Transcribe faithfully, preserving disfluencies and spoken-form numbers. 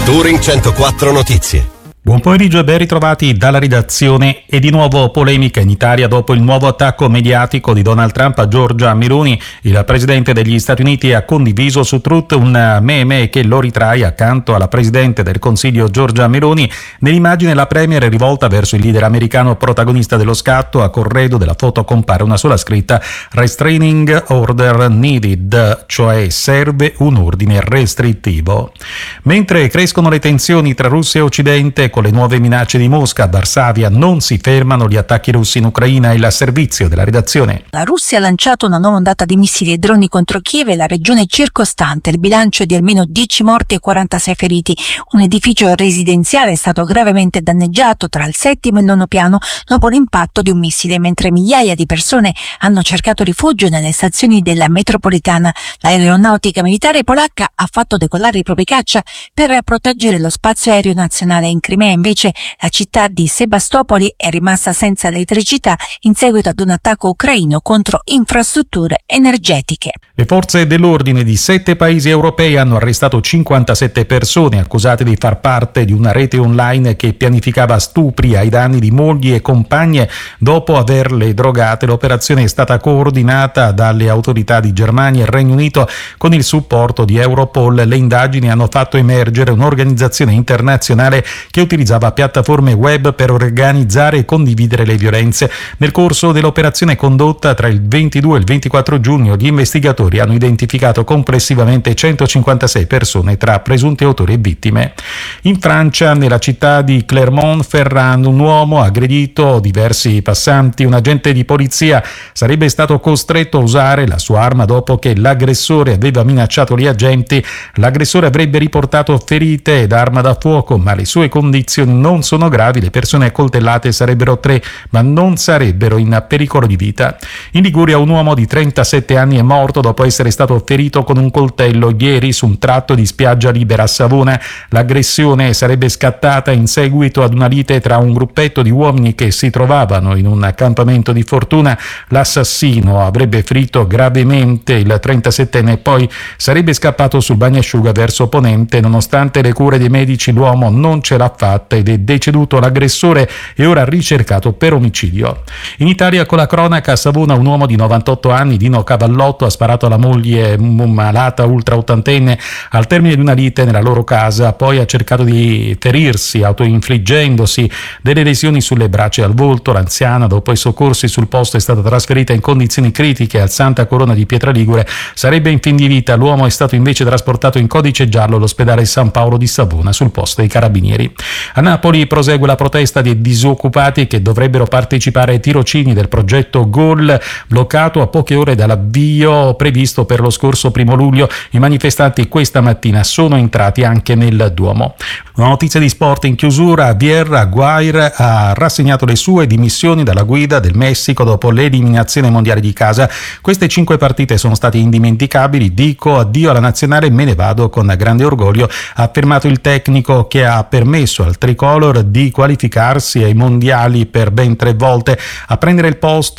Touring centoquattro Notizie. Buon pomeriggio e ben ritrovati dalla redazione. E di nuovo polemica in Italia dopo il nuovo attacco mediatico di Donald Trump a Giorgia Meloni. Il presidente degli Stati Uniti ha condiviso su Truth un meme che lo ritrae accanto alla presidente del Consiglio Giorgia Meloni. Nell'immagine la premier è rivolta verso il leader americano protagonista dello scatto. A corredo della foto compare una sola scritta: Restraining Order Needed, cioè serve un ordine restrittivo. Mentre crescono le tensioni tra Russia e Occidente con le nuove minacce di Mosca, a Varsavia non si fermano gli attacchi russi in Ucraina. Il servizio della redazione. La Russia ha lanciato una nuova ondata di missili e droni contro Kiev e la regione circostante. Il bilancio è di almeno dieci morti e quarantasei feriti. Un edificio residenziale è stato gravemente danneggiato tra il settimo e il nono piano dopo l'impatto di un missile, mentre migliaia di persone hanno cercato rifugio nelle stazioni della metropolitana. L'aeronautica militare polacca ha fatto decollare i propri caccia per proteggere lo spazio aereo nazionale. In Crimea invece la città di Sebastopoli è rimasta senza elettricità in seguito ad un attacco ucraino contro infrastrutture energetiche. Le forze dell'ordine di sette paesi europei hanno arrestato cinquantasette persone accusate di far parte di una rete online che pianificava stupri ai danni di mogli e compagne dopo averle drogate. L'operazione è stata coordinata dalle autorità di Germania e Regno Unito con il supporto di Europol. Le indagini hanno fatto emergere un'organizzazione internazionale che utilizzava piattaforme web per organizzare e condividere le violenze. Nel corso dell'operazione condotta tra il ventidue e il ventiquattro giugno, gli investigatori hanno identificato complessivamente centocinquantasei persone tra presunti autori e vittime. In Francia, nella città di Clermont-Ferrand, un uomo ha aggredito diversi passanti. Un agente di polizia sarebbe stato costretto a usare la sua arma dopo che l'aggressore aveva minacciato gli agenti. L'aggressore avrebbe riportato ferite ed arma da fuoco, ma le sue condizioni non sono gravi. Le persone accoltellate sarebbero tre, ma non sarebbero in pericolo di vita. In Liguria un uomo di trentasette anni è morto dopo essere stato ferito con un coltello ieri su un tratto di spiaggia libera a Savona. L'aggressione sarebbe scattata in seguito ad una lite tra un gruppetto di uomini che si trovavano in un accampamento di fortuna. L'assassino avrebbe ferito gravemente il trentasettenne e poi sarebbe scappato sul bagnasciuga verso ponente. Nonostante le cure dei medici, l'uomo non ce l'ha fatta ed è deceduto. L'aggressore è ora ricercato per omicidio. In Italia, con la cronaca, a Savona un uomo di novantotto anni, Dino Cavallotto, ha sparato alla moglie malata ultra ottantenne al termine di una lite nella loro casa. Poi ha cercato di ferirsi autoinfliggendosi delle lesioni sulle braccia e al volto. L'anziana, dopo i soccorsi sul posto, è stata trasferita in condizioni critiche al Santa Corona di Pietraligure. Sarebbe in fin di vita. L'uomo è stato invece trasportato in codice giallo all'ospedale San Paolo di Savona sul posto dei carabinieri. A Napoli prosegue la protesta dei disoccupati che dovrebbero partecipare ai tirocini del progetto Goal, bloccato a poche ore dall'avvio previsto per lo scorso primo luglio. I manifestanti questa mattina sono entrati anche nel Duomo. Una notizia di sport in chiusura: Pierre Aguirre ha rassegnato le sue dimissioni dalla guida del Messico dopo l'eliminazione mondiale di casa. Queste cinque partite sono state indimenticabili. Dico addio alla nazionale, me ne vado con grande orgoglio, ha affermato il tecnico, che ha permesso al tricolor di qualificarsi ai mondiali per ben tre volte. A prendere il posto